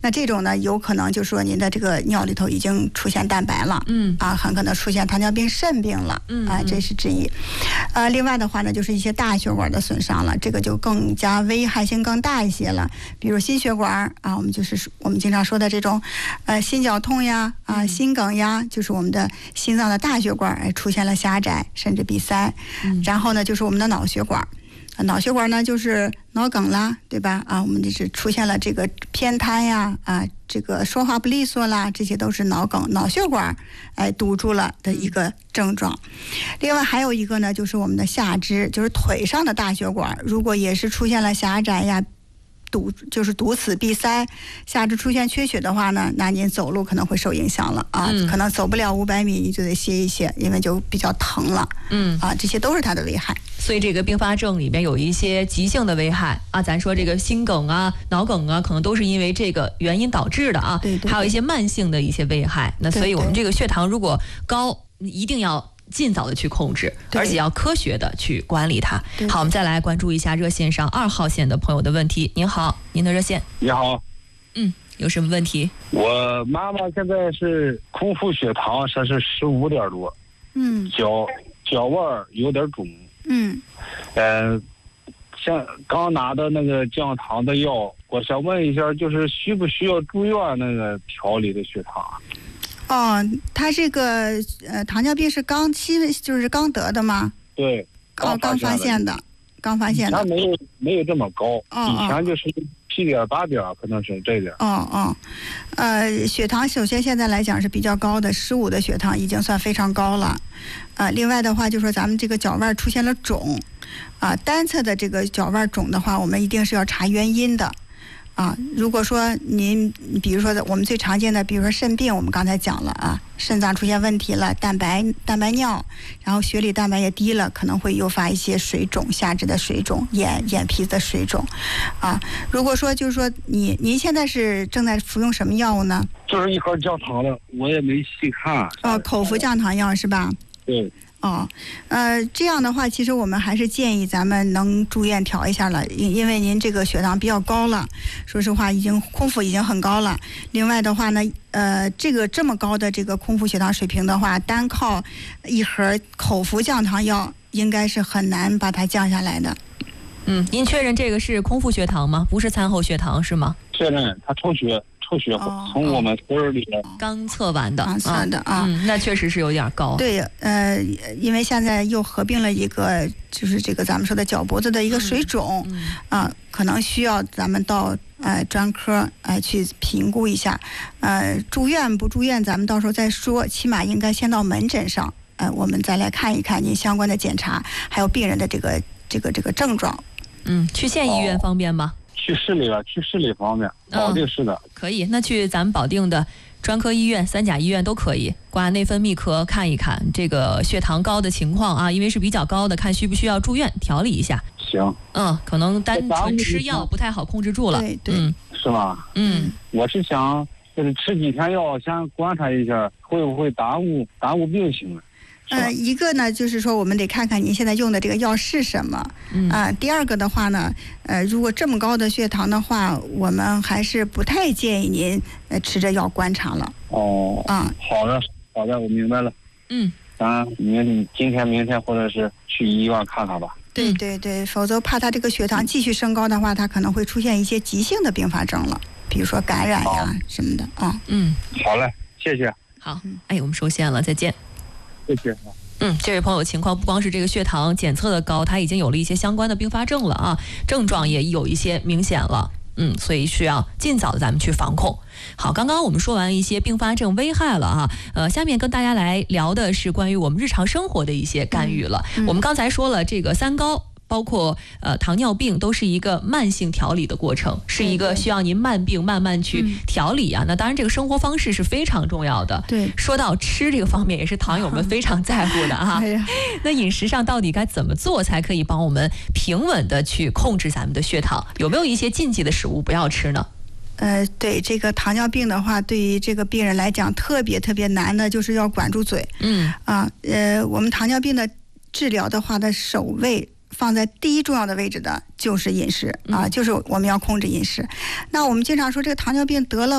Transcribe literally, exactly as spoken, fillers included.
那这种呢，有可能就说您的这个尿里头已经出现蛋白了， 嗯啊，很可能出现糖尿病肾病了， 嗯啊，这是之一。呃，另外的话呢，就是一些大血管的损伤了，这个就更加危害性更大一些了。比如心血管啊，我们就是我们经常说的这种，呃，心绞痛呀，啊，心梗呀，就是我们的心脏的大血管哎出现了狭窄，甚至闭塞。 嗯、 然后呢，就是我们的脑血管。脑血管呢，就是脑梗啦，对吧？啊，我们就是出现了这个偏瘫呀，啊，这个说话不利索啦，这些都是脑梗、脑血管哎堵住了的一个症状。另外还有一个呢，就是我们的下肢，就是腿上的大血管，如果也是出现了狭窄呀。堵就是堵死闭塞，下肢出现缺血的话呢，那您走路可能会受影响了啊， 嗯、 可能走不了五百米，你就得歇一歇，因为就比较疼了。 嗯啊，这些都是它的危害。 所以这个并发症里边有一些急性的危害啊，咱说这个心梗啊、脑梗啊，可能都是因为这个原因导致的啊。 对对对， 还有一些慢性的一些危害。那所以我们这个血糖如果高，一定要尽早的去控制，而且要科学的去管理它。好，我们再来关注一下热线上二号线的朋友的问题。您好，您的热线。 你好， 嗯，有什么问题？ 我妈妈现在是空腹血糖，说是十五点多， 嗯， 脚脚腕有点肿， 嗯， 呃，像刚拿的那个降糖的药，我想问一下，就是需不需要住院那个调理的血糖？ 哦，他这个呃糖尿病是刚期，就是刚得的吗？ 对， 刚刚发现的，刚发现的。 以前没有没有这么高， 哦哦以前就是七点八点，可能是这点。 哦哦，呃，血糖首先现在来讲是比较高的，十五的血糖已经算非常高了。呃，另外的话就说咱们这个脚腕出现了肿，啊、呃，单侧的这个脚腕肿的话，我们一定是要查原因的。啊，如果说您，比如说我们最常见的，比如说肾病，我们刚才讲了啊，肾脏出现问题了，蛋白蛋白尿，然后血里蛋白也低了，可能会诱发一些水肿，下肢的水肿，眼眼皮子的水肿，啊，如果说就是说你您现在是正在服用什么药物呢？ 就是一盒降糖的，我也没细看。 哦，口服降糖药是吧？ 对。 哦，呃，这样的话，其实我们还是建议咱们能住院调一下了，因因为您这个血糖比较高了，说实话，已经空腹已经很高了。另外的话呢，呃，这个这么高的这个空腹血糖水平的话，单靠一盒口服降糖药，应该是很难把它降下来的。 嗯，您确认这个是空腹血糖吗？不是餐后血糖是吗？ 确认，他抽血。抽血从我们村儿里刚测完的， 刚测的啊、 嗯，那确实是有点高。 对，呃，因为现在又合并了一个，就是这个咱们说的脚脖子的一个水肿， 嗯啊、呃，可能需要咱们到呃专科呃去评估一下，呃，住院不住院咱们到时候再说，起码应该先到门诊上，呃，我们再来看一看您相关的检查，还有病人的这个这个这个症状。 嗯，去县医院方便吗？ 哦去市里了，去市里方面，保定市的、 嗯、可以。那去咱们保定的专科医院、三甲医院都可以，挂内分泌科看一看这个血糖高的情况啊，因为是比较高的，看需不需要住院调理一下。 行， 嗯，可能单纯吃药不太好控制住了。 对对、 嗯， 是吗？ 嗯， 我是想就是吃几天药，先观察一下会不会耽误耽误病情呢？ 呃，一个呢，就是说我们得看看您现在用的这个药是什么，啊、 嗯呃，第二个的话呢，呃，如果这么高的血糖的话，我们还是不太建议您呃吃着药观察了。 哦， 啊、 嗯，好的，好的，我明白了。 嗯， 咱明今天、明天或者是去医院看看吧。 对对对，否则怕他这个血糖继续升高的话，他可能会出现一些急性的并发症了，比如说感染呀什么的啊。 嗯， 好嘞，谢谢。 好，哎，我们收线了，再见。 谢谢。 嗯，这位朋友情况不光是这个血糖检测的高，他已经有了一些相关的并发症了啊，症状也有一些明显了。嗯，所以需要尽早的咱们去防控。好，刚刚我们说完一些并发症危害了哈，呃，下面跟大家来聊的是关于我们日常生活的一些干预了。嗯嗯、我们刚才说了这个三高。包括呃糖尿病都是一个慢性调理的过程，是一个需要您慢病慢慢去调理啊。嗯、那当然，这个生活方式是非常重要的。 对， 说到吃这个方面，也是糖友们非常在乎的啊。 哎呀， 那饮食上到底该怎么做才可以帮我们平稳的去控制咱们的血糖？有没有一些禁忌的食物不要吃呢？ 呃，对这个糖尿病的话，对于这个病人来讲，特别特别难的就是要管住嘴。 嗯啊，呃，我们糖尿病的治疗的话的首位。放在第一重要的位置的就是饮食啊，就是我们要控制饮食。那我们经常说这个糖尿病得了。